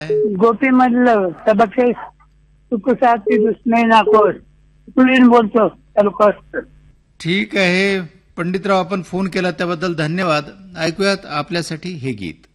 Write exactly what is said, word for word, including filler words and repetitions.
गोपी मधलं सबके सुखसाती दुष्मय नाकोस कुलीन बोलतो तालुका. ठीक आहे पंडितराव, आपण फोन केला त्याबद्दल धन्यवाद. ऐकूयात आपल्यासाठी हे गीत.